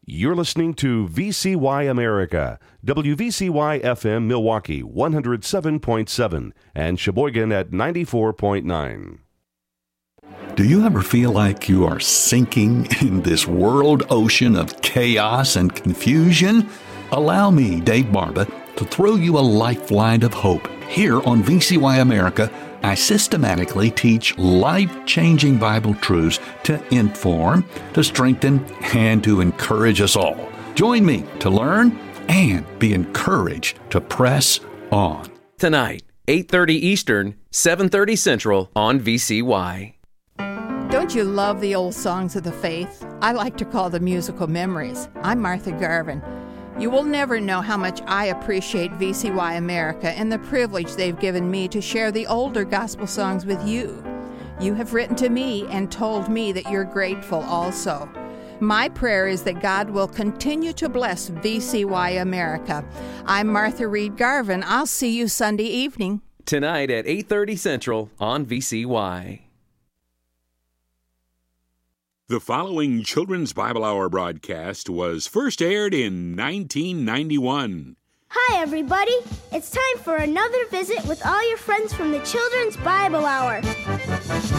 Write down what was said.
You're listening to VCY America, WVCY FM Milwaukee 107.7 and Sheboygan at 94.9. Do you ever feel like you are sinking in this world ocean of chaos and confusion? Allow me, Dave Barba, to throw you a lifeline of hope. Here on VCY America, I systematically teach life-changing Bible truths to inform, to strengthen, and to encourage us all. Join me to learn and be encouraged to press on. Tonight, 8:30 Eastern, 7:30 Central on VCY. Don't you love the old songs of the faith? I like to call them musical memories. I'm Martha Garvin. You will never know how much I appreciate VCY America and the privilege they've given me to share the older gospel songs with you. You have written to me and told me that you're grateful also. My prayer is that God will continue to bless VCY America. I'm Martha Reed Garvin. I'll see you Sunday evening. Tonight at 8:30 Central on VCY. The following Children's Bible Hour broadcast was first aired in 1991. Hi, everybody. It's time for another visit with all your friends from the Children's Bible Hour.